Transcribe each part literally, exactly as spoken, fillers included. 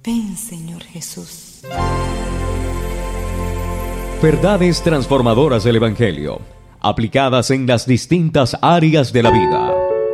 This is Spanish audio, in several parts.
Ven, Señor Jesús. Verdades transformadoras del Evangelio, aplicadas en las distintas áreas de la vida.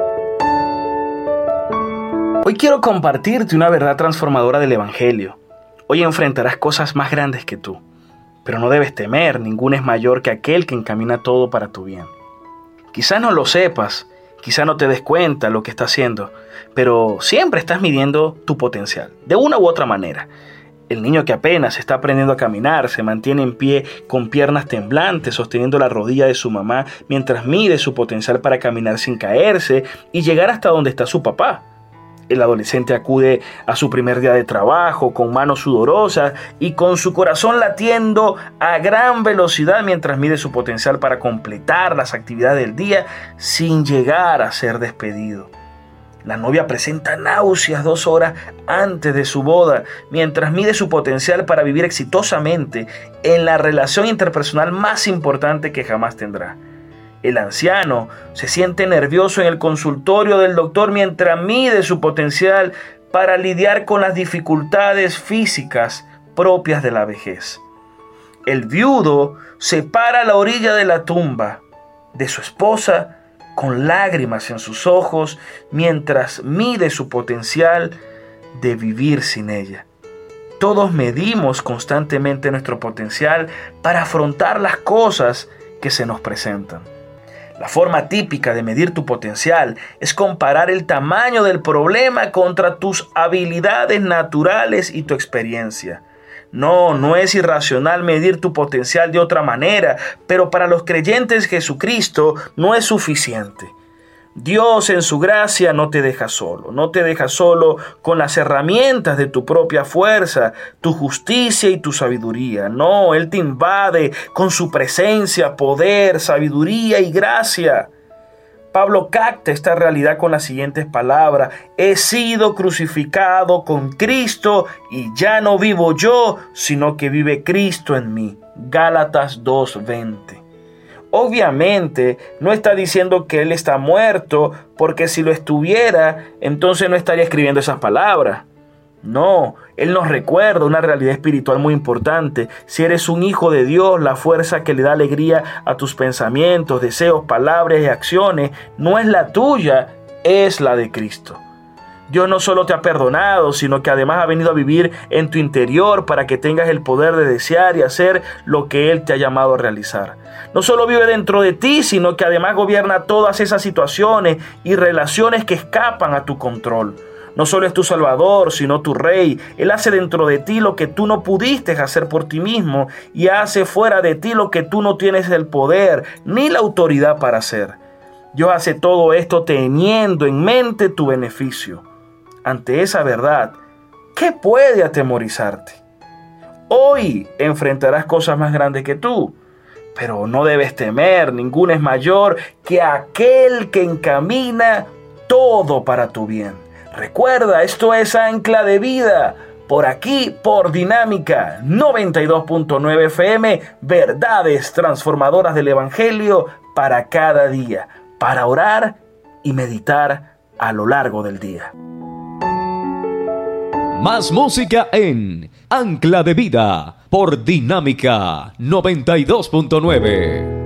Hoy quiero compartirte una verdad transformadora del Evangelio. Hoy enfrentarás cosas más grandes que tú, pero no debes temer, ninguno es mayor que aquel que encamina todo para tu bien. Quizás no lo sepas, quizás no te des cuenta lo que estás haciendo, pero siempre estás midiendo tu potencial, de una u otra manera. El niño que apenas está aprendiendo a caminar se mantiene en pie con piernas temblantes, sosteniendo la rodilla de su mamá mientras mide su potencial para caminar sin caerse y llegar hasta donde está su papá. El adolescente acude a su primer día de trabajo con manos sudorosas y con su corazón latiendo a gran velocidad mientras mide su potencial para completar las actividades del día sin llegar a ser despedido. La novia presenta náuseas dos horas antes de su boda, mientras mide su potencial para vivir exitosamente en la relación interpersonal más importante que jamás tendrá. El anciano se siente nervioso en el consultorio del doctor mientras mide su potencial para lidiar con las dificultades físicas propias de la vejez. El viudo se para a la orilla de la tumba de su esposa con lágrimas en sus ojos mientras mide su potencial de vivir sin ella. Todos medimos constantemente nuestro potencial para afrontar las cosas que se nos presentan. La forma típica de medir tu potencial es comparar el tamaño del problema contra tus habilidades naturales y tu experiencia. No, no es irracional medir tu potencial de otra manera, pero para los creyentes Jesucristo no es suficiente. Dios en su gracia no te deja solo, no te deja solo con las herramientas de tu propia fuerza, tu justicia y tu sabiduría. No, Él te invade con su presencia, poder, sabiduría y gracia. Pablo capta esta realidad con las siguientes palabras: he sido crucificado con Cristo y ya no vivo yo, sino que vive Cristo en mí. Gálatas dos veinte. Obviamente no está diciendo que Él está muerto, porque si lo estuviera, entonces no estaría escribiendo esas palabras. No, Él nos recuerda una realidad espiritual muy importante. Si eres un hijo de Dios, la fuerza que le da alegría a tus pensamientos, deseos, palabras y acciones no es la tuya, es la de Cristo. Dios no solo te ha perdonado, sino que además ha venido a vivir en tu interior para que tengas el poder de desear y hacer lo que Él te ha llamado a realizar. No solo vive dentro de ti, sino que además gobierna todas esas situaciones y relaciones que escapan a tu control. No solo es tu Salvador, sino tu Rey. Él hace dentro de ti lo que tú no pudiste hacer por ti mismo y hace fuera de ti lo que tú no tienes el poder ni la autoridad para hacer. Dios hace todo esto teniendo en mente tu beneficio. Ante esa verdad, ¿qué puede atemorizarte? Hoy enfrentarás cosas más grandes que tú, pero no debes temer, ninguno es mayor que aquel que encamina todo para tu bien. Recuerda, esto es Ancla de Vida, por aquí, por Dinámica noventa y dos punto nueve F M, verdades transformadoras del Evangelio para cada día, para orar y meditar a lo largo del día. Más música en Ancla de Vida por Dinámica noventa y dos punto nueve.